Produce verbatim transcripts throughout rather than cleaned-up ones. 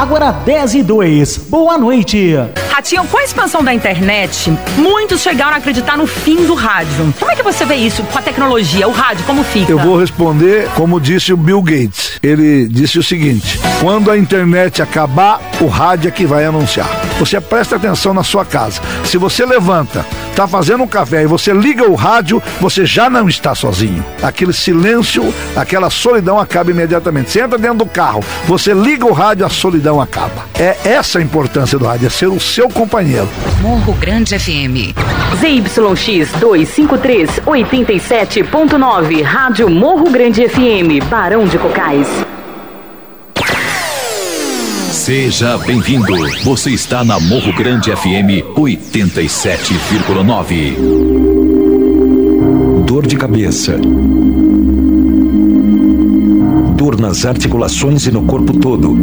Agora dez e dois. Boa noite. Ratinho, com a expansão da internet, muitos chegaram a acreditar no fim do rádio. Como é que você vê isso com a tecnologia, o rádio, como fica? Eu vou responder como disse o Bill Gates. Ele disse o seguinte: quando a internet acabar, o rádio é que vai anunciar. Você presta atenção na sua casa. Se você levanta, está fazendo um café e você liga o rádio, você já não está sozinho. Aquele silêncio, aquela solidão acaba imediatamente. Você entra dentro do carro, você liga o rádio, a solidão acaba. É essa a importância do rádio, é ser o seu companheiro. Morro Grande F M. Z Y X duzentos e cinquenta e três, oitenta e sete ponto nove, Rádio Morro Grande F M, Barão de Cocais. Seja bem-vindo. Você está na Morro Grande F M oitenta e sete vírgula nove. Dor de cabeça. Dor nas articulações e no corpo todo.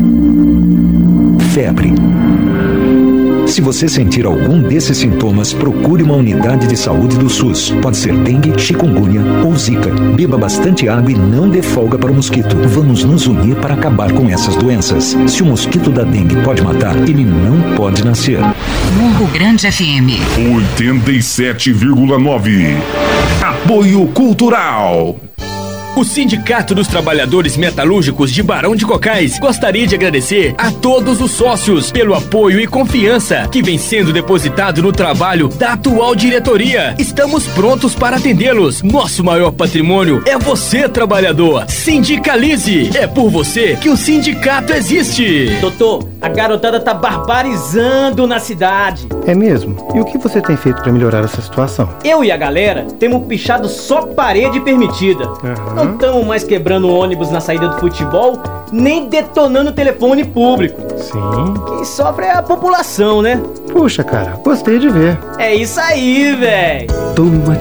Febre. Se você sentir algum desses sintomas, procure uma unidade de saúde do SUS. Pode ser dengue, chikungunya ou zika. Beba bastante água e não dê folga para o mosquito. Vamos nos unir para acabar com essas doenças. Se o mosquito da dengue pode matar, ele não pode nascer. Morro Grande F M oitenta e sete vírgula nove. Apoio Cultural. O Sindicato dos Trabalhadores Metalúrgicos de Barão de Cocais gostaria de agradecer a todos os sócios pelo apoio e confiança que vem sendo depositado no trabalho da atual diretoria. Estamos prontos para atendê-los. Nosso maior patrimônio é você, trabalhador. Sindicalize. É por você que o sindicato existe. Doutor, a garotada tá barbarizando na cidade. É mesmo? E o que você tem feito para melhorar essa situação? Eu e a galera temos pichado só parede permitida. Uhum. Não estamos mais quebrando ônibus na saída do futebol, nem detonando o telefone público. Sim. Quem sofre é a população, né? Puxa, cara, gostei de ver. É isso aí, velho. Toma